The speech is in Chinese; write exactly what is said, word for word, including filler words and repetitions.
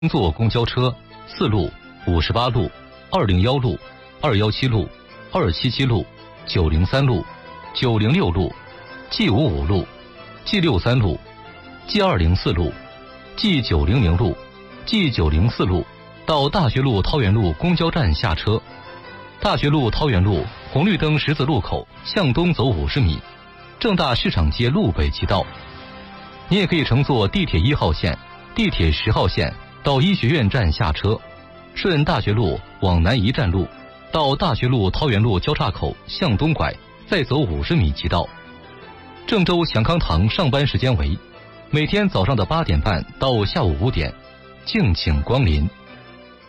坐公交车四路、五十八路、二零幺路、二幺七路、二七七路、九零三路、九零六路、G 五五路、G 六三路、G 二零四路、G 九零零路、G 九零四路到大学路桃园路公交站下车。大学路桃园路红绿灯十字路口向东走五十米，正大市场街路北即到。你也可以乘坐地铁一号线、地铁十号线到医学院站下车，顺大学路往南一站路到大学路桃园路交叉口向东拐，再走五十米即到。郑州祥康堂上班时间为每天早上的八点半到下午五点，敬请光临。